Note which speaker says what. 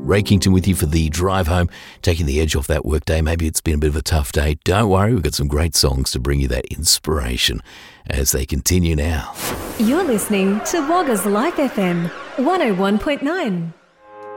Speaker 1: Ray Kington with you for the drive home, taking the edge off that workday. Maybe it's been a bit of a tough day. Don't worry, we've got some great songs to bring you that inspiration as they continue now.
Speaker 2: You're listening to Wagga's Life FM 101.9.